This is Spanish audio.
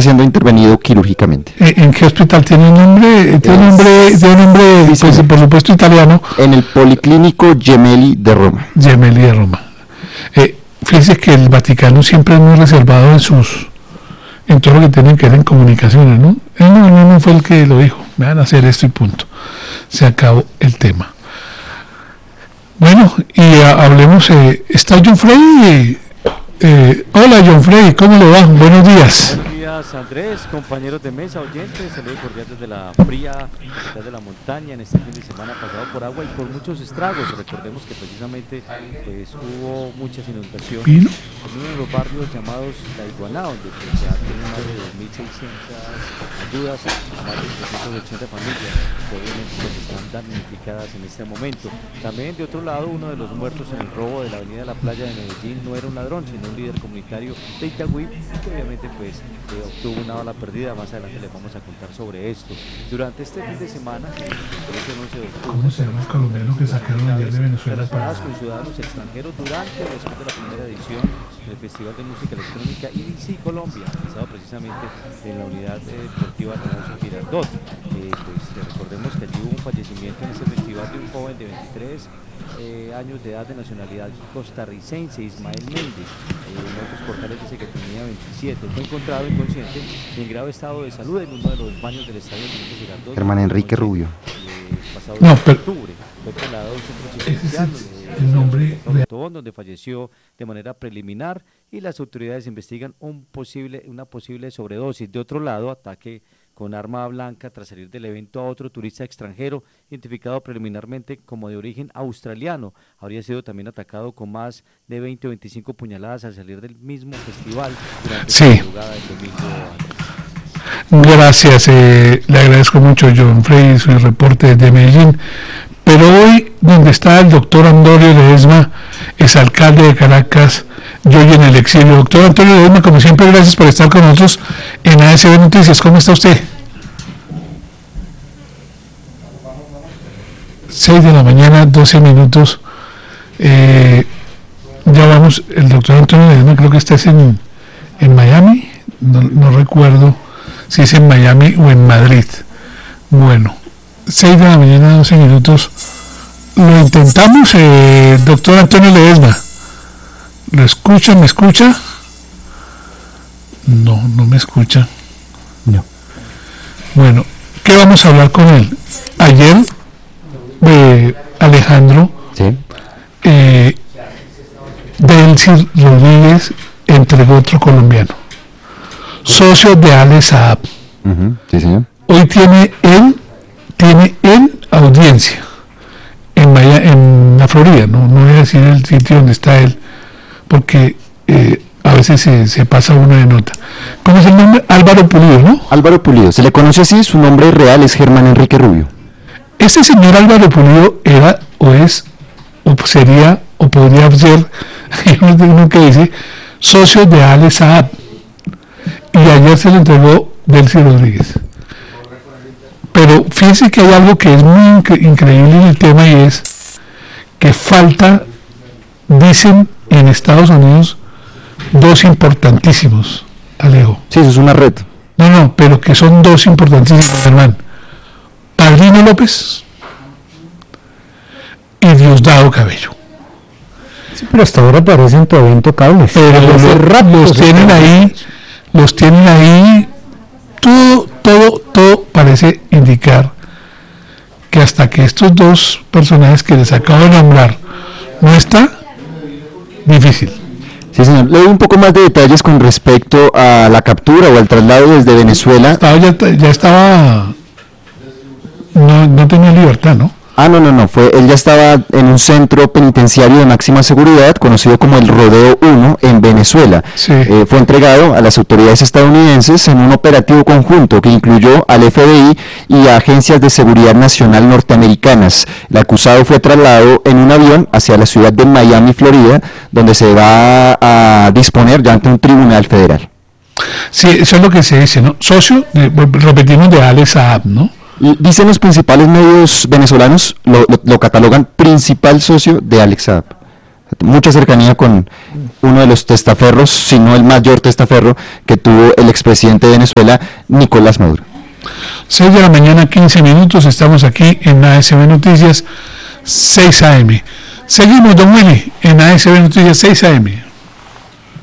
siendo intervenido quirúrgicamente. ¿En qué hospital tiene nombre? Tiene nombre, pues, por supuesto, italiano. En el Policlínico Gemelli de Roma. Gemelli de Roma. Fíjense que el Vaticano siempre es muy reservado en todo lo que tienen que ver en comunicaciones, ¿no? Él no fue el que lo dijo, me van a hacer esto y punto. Se acabó el tema. Bueno, y hablemos, ¿está John Freddy? Hola John Freddy, ¿cómo le va? Buenos días. Buenos días Andrés, compañeros de mesa, oyentes, saludos cordiales desde la fría mitad de la montaña en este fin de semana pasado por agua y por muchos estragos. Recordemos que precisamente pues, hubo muchas inundaciones en uno de los barrios llamados La Iguaná, donde pues, ya tienen más de 2.600 ayudas a más de 380 familias que obviamente pues, están damnificadas en este momento. También de otro lado, uno de los muertos en el robo de la avenida de la Playa de Medellín no era un ladrón, sino un líder comunitario de Itagüí, que obviamente pues obtuvo una bala perdida. Más adelante les vamos a contar sobre esto. Durante este fin de semana, el 11 de octubre, ¿cómo se llama el colombiano que sacaron ayer de Venezuela para con ciudadanos extranjeros durante o después de la primera edición del Festival de Música Electrónica IDC Colombia, realizado precisamente en la unidad deportiva Alonso Girardot. Pues recordemos que allí hubo un fallecimiento en ese festival de un joven de 23 años de edad de nacionalidad costarricense, Ismael Méndez. En otros portales dice que tenía 27. Fue encontrado inconsciente y en grave estado de salud en uno de los baños del estadio Alonso Girardot. Germán Enrique Rubio. Pasado octubre. Fue trasladado a un centro asistencial el nombre donde falleció de manera preliminar y las autoridades investigan una posible sobredosis. De otro lado, ataque con arma blanca tras salir del evento a otro turista extranjero, identificado preliminarmente como de origen australiano. Habría sido también atacado con más de 20 o 25 puñaladas al salir del mismo festival durante la madrugada del domingo. Gracias, le agradezco mucho John Frey su reporte desde Medellín. Pero hoy, donde está el doctor Antonio Ledesma, exalcalde de Caracas, y hoy en el exilio. Doctor Antonio Ledesma, como siempre, gracias por estar con nosotros en ASB Noticias. ¿Cómo está usted? 6 de la mañana, 12 minutos. Ya vamos, el doctor Antonio Ledesma creo que está en Miami, no recuerdo si es en Miami o en Madrid. Bueno, 6 de la mañana, 12 minutos. Lo intentamos, doctor Antonio Ledesma. ¿Lo escucha? ¿Me escucha? No me escucha. No. Bueno, ¿qué vamos a hablar con él? Ayer, Alejandro, ¿sí? Delcy Rodríguez entregó otro colombiano, socio de Ale Saab. Sí, señor. Hoy tiene audiencia en la Florida, no voy a decir el sitio donde está él, porque a veces se pasa uno de nota. ¿Cómo es el nombre? Álvaro Pulido, ¿no? Álvaro Pulido, se le conoce así, su nombre real es Germán Enrique Rubio. Este señor Álvaro Pulido era, o es, o sería, o podría ser, uno que dice, socio de Ale Saab, y ayer se le entregó Delcy Rodríguez. Pero fíjense que hay algo que es muy increíble en el tema, y es que falta, dicen en Estados Unidos, dos importantísimos, Alejo. Sí, eso es una red. No, pero que son dos importantísimos, hermano. Padrino López y Diosdado Cabello. Sí, pero hasta ahora parecen todavía intocables. Pero los tienen ahí, todo parece indicar que hasta que estos dos personajes que les acabo de nombrar no está, difícil. Sí, señor. Le doy un poco más de detalles con respecto a la captura o al traslado desde Venezuela. Ya estaba, no tenía libertad, ¿no? No, él ya estaba en un centro penitenciario de máxima seguridad, conocido como el Rodeo 1, en Venezuela. Sí. Fue entregado a las autoridades estadounidenses en un operativo conjunto que incluyó al FBI y a agencias de seguridad nacional norteamericanas. El acusado fue trasladado en un avión hacia la ciudad de Miami, Florida, donde se va a disponer ya ante un tribunal federal. Sí, eso es lo que se dice, ¿no? Socio, repetimos, de Ale Saab, ¿no? Dicen los principales medios venezolanos, lo catalogan principal socio de Alex Saab. mucha cercanía con uno de los testaferros, si no el mayor testaferro que tuvo el expresidente de Venezuela, Nicolás Maduro. 6 de la mañana, 15 minutos, estamos aquí en ASB Noticias 6 AM. Seguimos, don Willy, en ASB Noticias 6 AM.